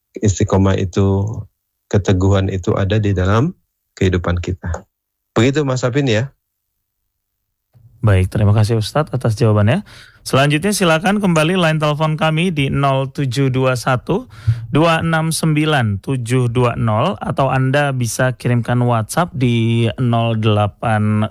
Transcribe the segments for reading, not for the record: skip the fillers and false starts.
istiqomah itu, keteguhan itu ada di dalam kehidupan kita. Begitu Mas Apin ya. Baik, terima kasih Ustadz atas jawabannya. Selanjutnya silakan kembali line telepon kami di 0721 269 720 atau Anda bisa kirimkan WhatsApp di 0811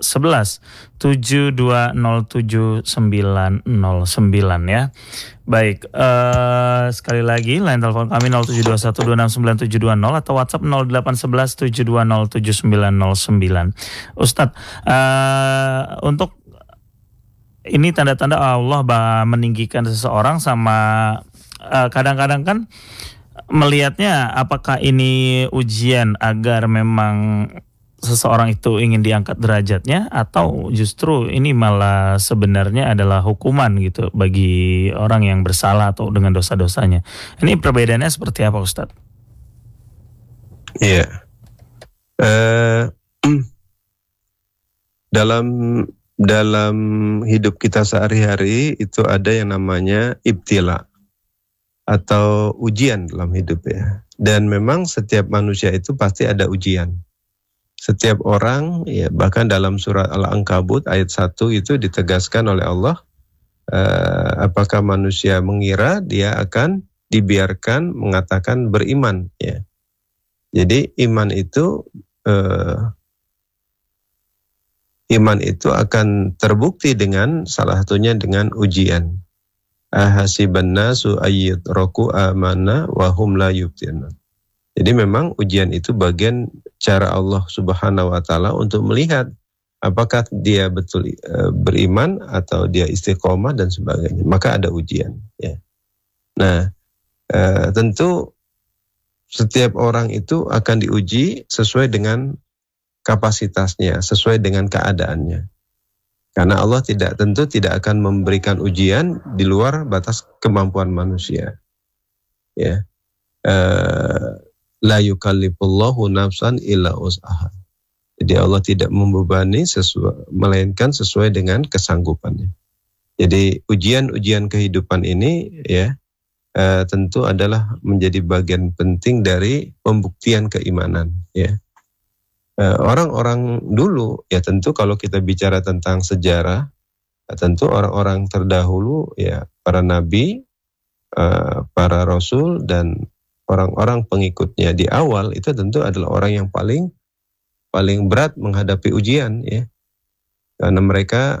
7207 909 ya. Baik, sekali lagi line telepon kami 0721 269 720 atau WhatsApp 0811 720 7909. Ustadz, untuk ini tanda-tanda Allah meninggikan seseorang sama kadang-kadang kan melihatnya apakah ini ujian agar memang seseorang itu ingin diangkat derajatnya atau justru ini malah sebenarnya adalah hukuman gitu bagi orang yang bersalah atau dengan dosa-dosanya. Ini perbedaannya seperti apa Ustadz? Iya. Dalam hidup kita sehari-hari itu ada yang namanya ibtila atau ujian dalam hidup ya. Dan memang setiap manusia itu pasti ada ujian. Setiap orang ya, bahkan dalam surat Al-Ankabut ayat 1 itu ditegaskan oleh Allah, apakah manusia mengira dia akan dibiarkan mengatakan beriman ya. Jadi iman itu akan terbukti dengan salah satunya dengan ujian. Ahasiban nasu ayyutraku amana wa hum la yuftinun. Jadi memang ujian itu bagian cara Allah Subhanahu wa taala untuk melihat apakah dia betul beriman atau dia istiqomah dan sebagainya. Maka ada ujian ya. Nah, tentu setiap orang itu akan diuji sesuai dengan kapasitasnya, sesuai dengan keadaannya. Karena Allah tentu tidak akan memberikan ujian di luar batas kemampuan manusia. Ya. La yukallifullahu nafsan illa wus'aha. Jadi Allah tidak membebani melainkan sesuai dengan kesanggupannya. Jadi ujian-ujian kehidupan ini ya tentu adalah menjadi bagian penting dari pembuktian keimanan ya. Orang-orang dulu ya tentu kalau kita bicara tentang sejarah tentu orang-orang terdahulu ya para nabi, para rasul dan orang-orang pengikutnya di awal itu tentu adalah orang yang paling berat menghadapi ujian ya. Karena mereka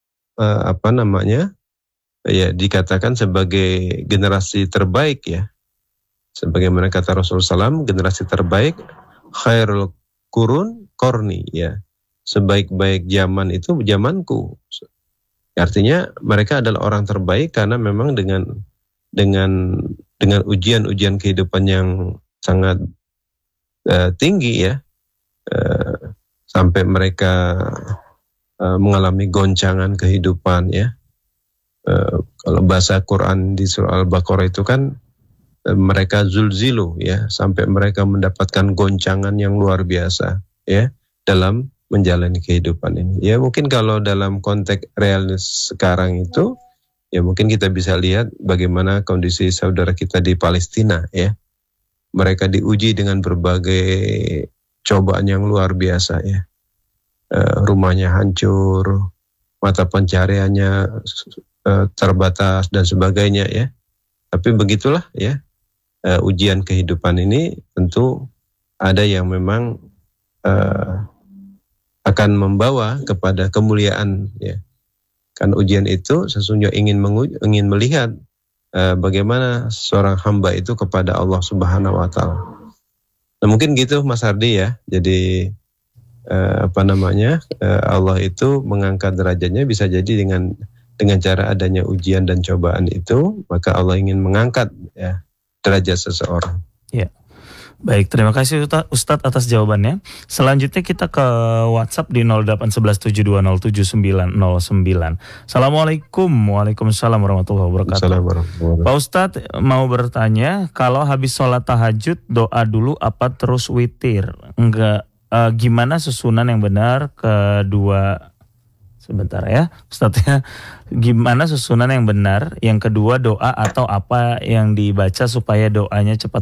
ya dikatakan sebagai generasi terbaik ya. Sebagaimana kata Rasulullah SAW, generasi terbaik khairul kurun korni ya, sebaik-baik zaman itu zamanku. Artinya mereka adalah orang terbaik karena memang dengan ujian-ujian kehidupan yang sangat tinggi ya, sampai mereka mengalami goncangan kehidupan ya. Kalau bahasa Quran di surah Al-Baqarah itu kan mereka zulzilu ya, sampai mereka mendapatkan goncangan yang luar biasa ya dalam menjalani kehidupan ini. Ya mungkin kalau dalam konteks realis sekarang itu ya mungkin kita bisa lihat bagaimana kondisi saudara kita di Palestina ya. Mereka diuji dengan berbagai cobaan yang luar biasa ya. Rumahnya hancur, mata pencariannya terbatas dan sebagainya ya. Tapi begitulah ya. Ujian kehidupan ini tentu ada yang memang akan membawa kepada kemuliaan ya. Kan ujian itu sesungguhnya ingin melihat bagaimana seorang hamba itu kepada Allah Subhanahu wa taala. Nah, mungkin gitu Mas Hardi ya. Jadi Allah itu mengangkat derajatnya bisa jadi dengan cara adanya ujian dan cobaan itu, maka Allah ingin mengangkat ya derajat seseorang. Ya. Baik, terima kasih Ustadz atas jawabannya. Selanjutnya kita ke WhatsApp di 081172079909. Assalamualaikum. Waalaikumsalam warahmatullahi wabarakatuh. Pak Ustadz mau bertanya, kalau habis sholat tahajud doa dulu apa terus witir? Enggak, gimana susunan yang benar kedua? Sebentar ya Ustadz ya. Gimana susunan yang benar? Yang kedua doa atau apa yang dibaca supaya doanya cepat